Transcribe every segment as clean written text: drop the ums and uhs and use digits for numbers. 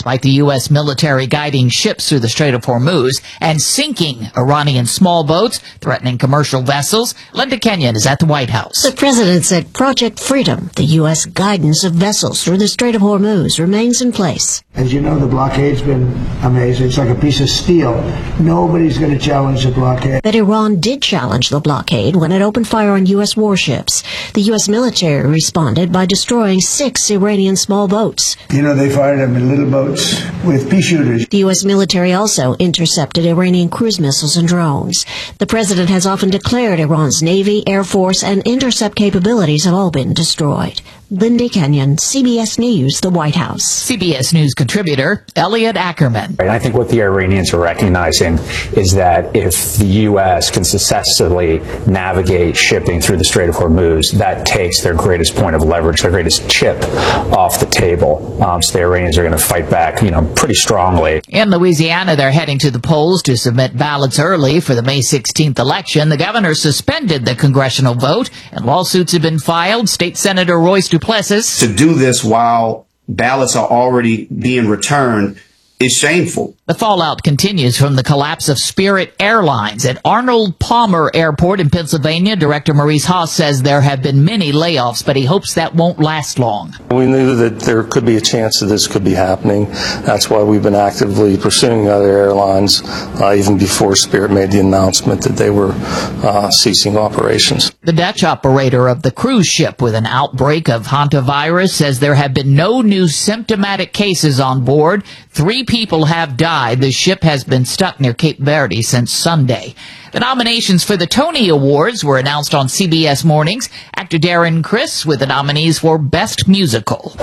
despite the U.S. military guiding ships through the Strait of Hormuz and sinking Iranian small boats threatening commercial vessels. Linda Kenyon is at the White House. The president said Project Freedom, the U.S. guidance of vessels through the Strait of Hormuz, remains in place. As you know, the blockade's been amazing. It's like a piece of steel. Nobody's going to challenge the blockade. But Iran did challenge the blockade when it opened fire on U.S. warships. The U.S. military responded by destroying 6 Iranian small boats. You know, they fired them in little boats with pea shooters. The U.S. military also intercepted Iranian cruise missiles and drones. The president has often declared Iran's Navy, Air Force, and intercept capabilities have all been destroyed. Linda Kenyon, CBS News, the White House. CBS News contributor Elliot Ackerman. I think what the Iranians are recognizing is that if the U.S. can successfully navigate shipping through the Strait of Hormuz, that takes their greatest point of leverage, their greatest chip off the table. So the Iranians are going to fight back, pretty strongly. In Louisiana, they're heading to the polls to submit ballots early for the May 16th election. The governor suspended the congressional vote, and lawsuits have been filed. State Senator Royce Duplessis. To do this while ballots are already being returned is shameful. The fallout continues from the collapse of Spirit Airlines at Arnold Palmer Airport in Pennsylvania. Director Maurice Haas says there have been many layoffs, but he hopes that won't last long. We knew that there could be a chance that this could be happening. That's why we've been actively pursuing other airlines, even before Spirit made the announcement that they were ceasing operations. The Dutch operator of the cruise ship with an outbreak of hantavirus says there have been no new symptomatic cases on board. 3 people have died. The ship has been stuck near Cape Verde since Sunday. The nominations for the Tony Awards were announced on CBS Mornings. Actor Darren Criss with the nominees for Best Musical.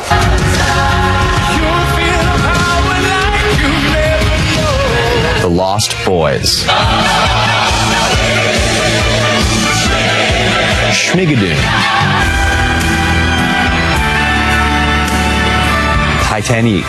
The Lost Boys. Schmigadoon. Titanic.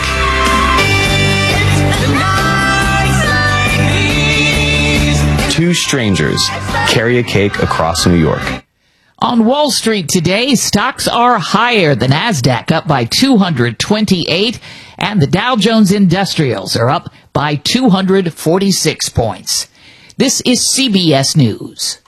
Two strangers carry a cake across New York. On Wall Street today, stocks are higher. The Nasdaq up by 228, and the Dow Jones Industrials are up by 246 points. This is CBS News.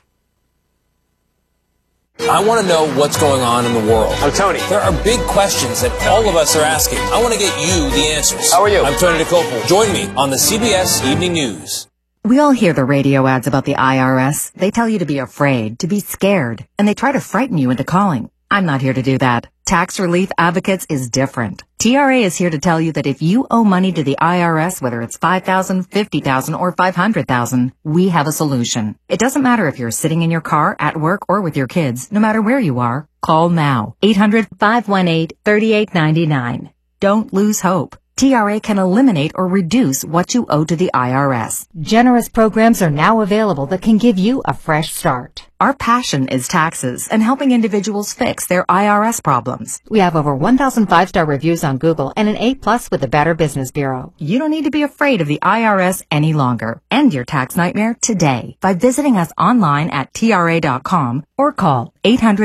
I want to know what's going on in the world. I'm Tony. There are big questions that all of us are asking. I want to get you the answers. How are you? I'm Tony DeCopel. Join me on the CBS Evening News. We all hear the radio ads about the IRS. They tell you to be afraid, to be scared, and they try to frighten you into calling. I'm not here to do that. Tax Relief Advocates is different. TRA is here to tell you that if you owe money to the IRS, whether it's $5,000, $50,000, or $500,000, we have a solution. It doesn't matter if you're sitting in your car, at work, or with your kids. No matter where you are, call now. 800-518-3899. Don't lose hope. TRA can eliminate or reduce what you owe to the IRS. Generous programs are now available that can give you a fresh start. Our passion is taxes and helping individuals fix their IRS problems. We have over 1,000 5-star reviews on Google and an A+ with the Better Business Bureau. You don't need to be afraid of the IRS any longer. End your tax nightmare today by visiting us online at TRA.com or call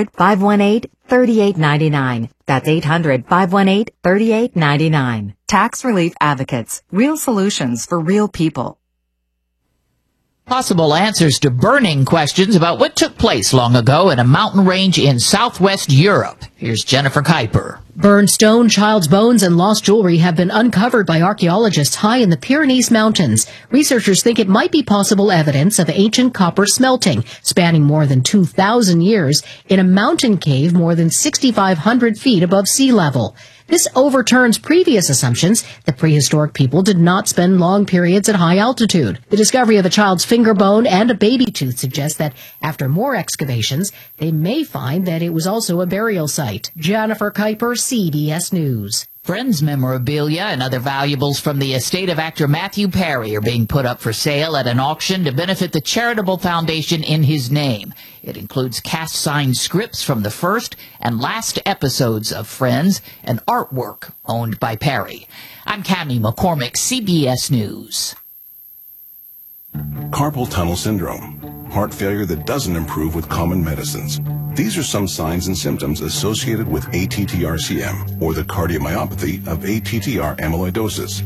800-518-3899. That's 800-518-3899. Tax Relief Advocates. Real solutions for real people. Possible answers to burning questions about what took place long ago in a mountain range in southwest Europe. Here's Jennifer Kuiper. Burned stone, child's bones, and lost jewelry have been uncovered by archaeologists high in the Pyrenees Mountains. Researchers think it might be possible evidence of ancient copper smelting spanning more than 2,000 years in a mountain cave more than 6,500 feet above sea level. This overturns previous assumptions that prehistoric people did not spend long periods at high altitude. The discovery of a child's finger bone and a baby tooth suggests that after more excavations, they may find that it was also a burial site. Jennifer Kuiper, CBS News. Friends memorabilia and other valuables from the estate of actor Matthew Perry are being put up for sale at an auction to benefit the charitable foundation in his name. It includes cast-signed scripts from the first and last episodes of Friends and artwork owned by Perry. I'm Cammie McCormick, CBS News. Carpal tunnel syndrome, heart failure that doesn't improve with common medicines. These are some signs and symptoms associated with ATTR-CM, or the cardiomyopathy of ATTR amyloidosis.